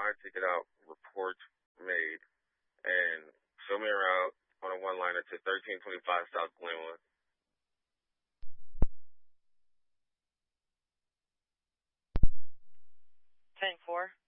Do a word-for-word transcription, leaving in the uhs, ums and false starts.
online to get out reports made and show me around on a one-liner to thirteen twenty-five South Glenwood. ten four.